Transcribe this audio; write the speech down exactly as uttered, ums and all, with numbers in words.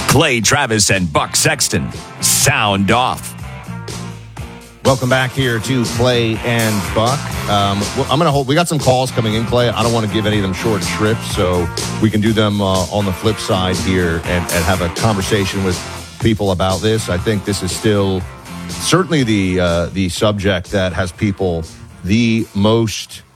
Clay Travis and Buck Sexton. Sound off. Welcome back here to Clay and Buck. Um, well, I'm going to hold. We got some calls coming in, Clay. I don't want to give any of them short shrift, so we can do them uh, on the flip side here and, and have a conversation with people about this. I think this is still certainly the uh, the subject that has people the most